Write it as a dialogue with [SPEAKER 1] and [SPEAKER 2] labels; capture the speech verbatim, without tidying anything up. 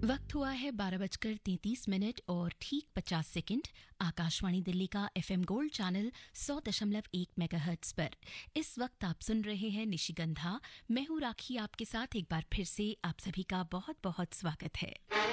[SPEAKER 1] वक्त हुआ है बारह बजकर तैंतीस मिनट और ठीक पचास सेकंड। आकाशवाणी दिल्ली का एफएम गोल्ड चैनल सौ दशमलव एक मेगाहर्ट्ज पर इस वक्त आप सुन रहे हैं निशिगंधा। मैं हूं राखी, आपके साथ एक बार फिर से आप सभी का बहुत बहुत स्वागत है।